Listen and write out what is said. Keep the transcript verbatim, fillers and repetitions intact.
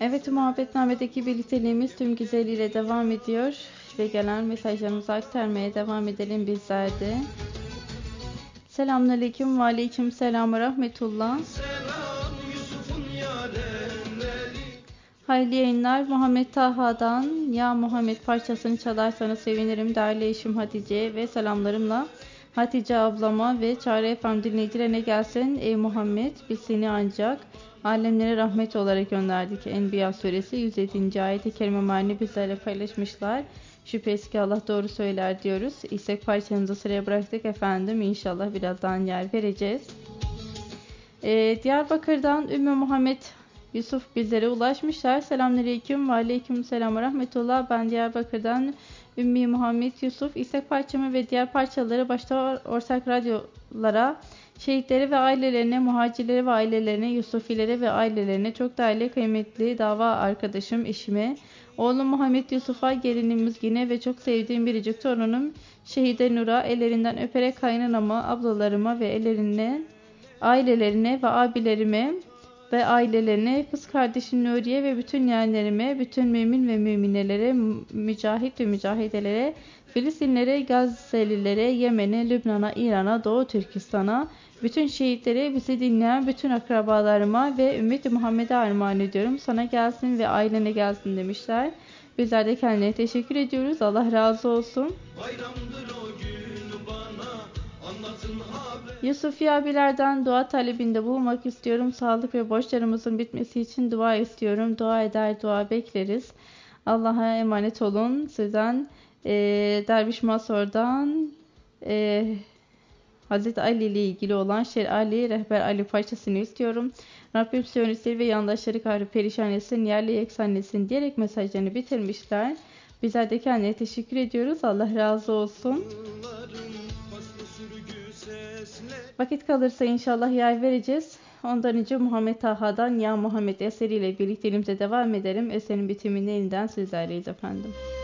Evet, muhabbetnamedeki birlikteliğimiz tüm güzelliğiyle devam ediyor ve gelen mesajlarımızı aktarmaya devam edelim bizler de. Selamünaleyküm ve aleyküm selam ve rahmetullah. Hayırlı yayınlar. Muhammed Taha'dan Ya Muhammed parçasını çalarsanız sevinirim değerli eşim Hatice ve selamlarımla Hatice ablama ve Çare F M dinleyicilerine gelsin. Ey Muhammed, biz seni ancak alemlere rahmet olarak gönderdik. Enbiya suresi yüz yedinci ayet-i kerime mealini bizlerle paylaşmışlar. Şüphesiz ki Allah doğru söyler diyoruz. İstek parçamızı sıraya bıraktık efendim. İnşallah birazdan yer vereceğiz. Ee, Diyarbakır'dan Ümmü Muhammed Yusuf bizlere ulaşmışlar. Selamünaleyküm ve aleyküm selam ve rahmetullah. Ben Diyarbakır'dan Ümmü Muhammed Yusuf. İstek parçamı ve diğer parçaları başta ortak radyolara, şehitlere ve ailelerine, muhacirlere ve ailelerine, Yusufilere ve ailelerine, çok değerli kıymetli dava arkadaşım, eşime, oğlum Muhammed Yusuf'a, gelinim Müzgine ve çok sevdiğim biricik torunum Şehide Nur'a, ellerinden öperek kaynanama, ablalarıma ve ellerinden ailelerine ve abilerime ve ailelerine, kız kardeşim Nuriye ve bütün yeğenlerime, bütün mümin ve müminelere, mücahit ve mücahidelere, Filistinlere, Gazze'lilere, Yemen'e, Lübnan'a, İran'a, Doğu Türkistan'a, bütün şehitlere, bizi dinleyen bütün akrabalarıma ve Ümmet-i Muhammed'e armağan ediyorum. Sana gelsin ve ailene gelsin demişler. Bizler de kendilerine teşekkür ediyoruz. Allah razı olsun. Yusufi abilerden dua talebinde bulunmak istiyorum. Sağlık ve borçlarımızın bitmesi için dua istiyorum. Dua eder, dua bekleriz. Allah'a emanet olun. Sizden e, Derviş Masor'dan e, Hazreti Ali ile ilgili olan Şer Ali, Rehber Ali parçasını istiyorum. Rabbim Siyonistleri ve yandaşları kahrı perişan etsin, yerle yeksan etsin diyerek mesajlarını bitirmişler. Bizler de kendine teşekkür ediyoruz. Allah razı olsun. Vakit kalırsa inşallah yer vereceğiz. Ondan önce Muhammed Taha'dan Ya Muhammed eseriyle birlikte elimize devam edelim. Eserin bitiminde yeniden sizlerleyiz efendim.